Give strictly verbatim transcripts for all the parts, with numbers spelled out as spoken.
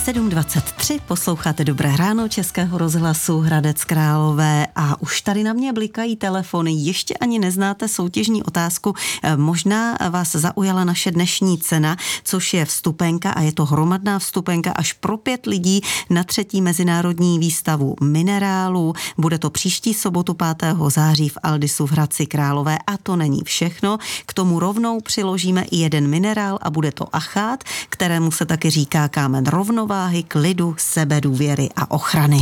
sedm dvacet tři, posloucháte Dobré ráno Českého rozhlasu Hradec Králové a už tady na mě blikají telefony. Ještě ani neznáte soutěžní otázku. Možná vás zaujala naše dnešní cena, což je vstupenka a je to hromadná vstupenka až pro pět lidí na třetí mezinárodní výstavu minerálů. Bude to příští sobotu pátého září v Aldisu v Hradci Králové a to není všechno. K tomu rovnou přiložíme i jeden minerál a bude to achát, kterému se taky říká kámen rovnováhy, klidu, sebedůvěry a ochrany.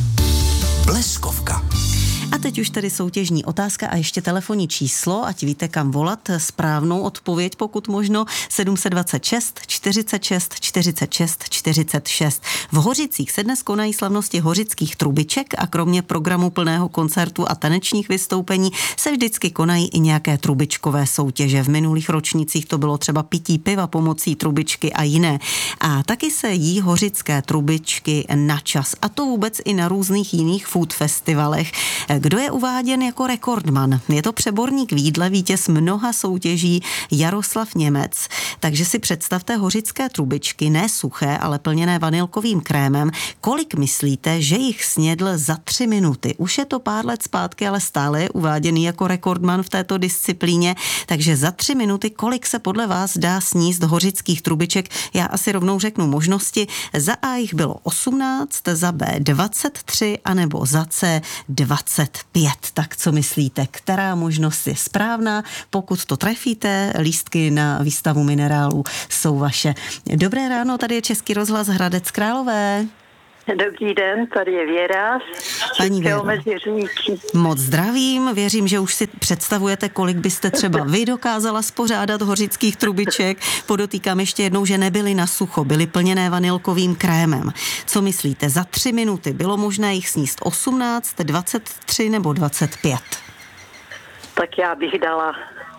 Bleskovka. A teď už tady soutěžní otázka a ještě telefonní číslo, ať víte kam volat, správnou odpověď pokud možno sedm dva šest, čtyřicet šest, čtyřicet šest, čtyřicet šest. V Hořicích se dnes konají slavnosti hořických trubiček a kromě programu plného koncertu a tanečních vystoupení se vždycky konají i nějaké trubičkové soutěže. V minulých ročnících to bylo třeba pití piva pomocí trubičky a jiné. A taky se jí hořické trubičky na čas. A to vůbec i na různých jiných food festivalech. Kdo je uváděn jako rekordman? Je to přeborník v jídle, vítěz mnoha soutěží Jaroslav Němec. Takže si představte hořické trubičky, ne suché, ale plněné vanilkovým krémem. Kolik myslíte, že jich snědl za tři minuty? Už je to pár let zpátky, ale stále je uváděný jako rekordman v této disciplíně. Takže za tři minuty, kolik se podle vás dá sníst hořických trubiček? Já asi rovnou řeknu možnosti. Za A jich bylo osmnáct, za B dvacet tři, anebo za C dvacet pět. Tak co myslíte, která možnost je správná? Pokud to trefíte, lístky na výstavu minerálů jsou vaše. Dobré ráno, tady je Český rozhlas Hradec Králové. Dobrý den, tady je Věra. Paní Věra, moc zdravím, věřím, že už si představujete, kolik byste třeba vy dokázala spořádat hořických trubiček. Podotýkám ještě jednou, že nebyly na sucho, byly plněné vanilkovým krémem. Co myslíte, za tři minuty bylo možné jich sníst osmnáct, dvacet tři nebo dvacet pět? Tak já bych dala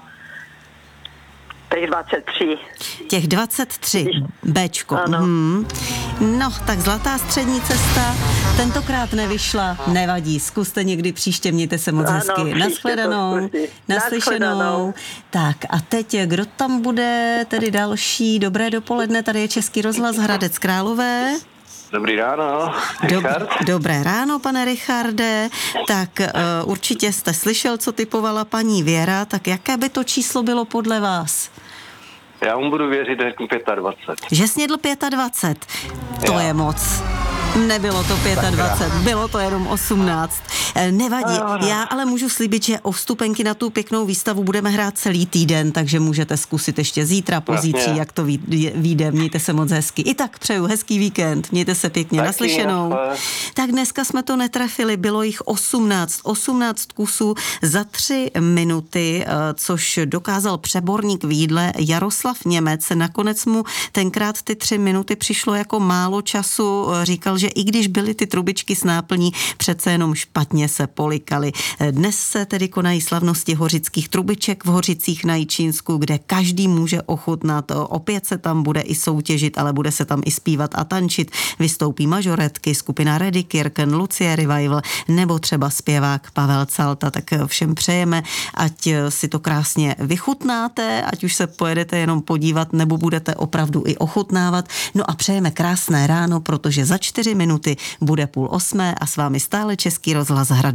těch dvacet tři. Těch dvacet tři, Bčko. Hmm. No, tak zlatá střední cesta tentokrát nevyšla, nevadí. Zkuste někdy příště, mějte se moc hezky. Naschledanou, naslyšenou. Tak a teď, kdo tam bude tedy další? Dobré dopoledne, tady je Český rozhlas Hradec Králové. Dobrý ráno, Richard. Dob- Dobré ráno, pane Richarde. Tak uh, určitě jste slyšel, co typovala paní Věra, tak jaké by to číslo bylo podle vás? Já mu budu věřit, řeknu dvacet pět. Že snědl dvacet pět? To je moc. Nebylo to dvacet pět, bylo to jenom osmnáct. Nevadí, já ale můžu slíbit, že o vstupenky na tu pěknou výstavu budeme hrát celý týden, takže můžete zkusit ještě zítra, pozítří, jak to vyjde. Mějte se moc hezky. I tak přeju hezký víkend, mějte se pěkně, taky naslyšenou. Jasne. Tak dneska jsme to netrefili, bylo jich osmnáct, osmnáct kusů za tři minuty, což dokázal přeborník v jídle Jaroslav Němec. Nakonec mu tenkrát ty tři minuty přišlo jako málo času, říkal, že i když byly ty trubičky s náplní, přece jenom špatně se polikaly. Dnes se tedy konají slavnosti hořických trubiček v Hořicích na Jičínsku, kde každý může ochutnat. Opět se tam bude i soutěžit, ale bude se tam i zpívat a tančit. Vystoupí mažoretky, skupina Ready Kirken, Lucie Revival nebo třeba zpěvák Pavel Calta. Tak všem přejeme, ať si to krásně vychutnáte, ať už se pojedete jenom podívat, nebo budete opravdu i ochutnávat. No a přejeme krásné ráno, protože za čtyři minuty bude půl osmé a s vámi stále Český rozhlas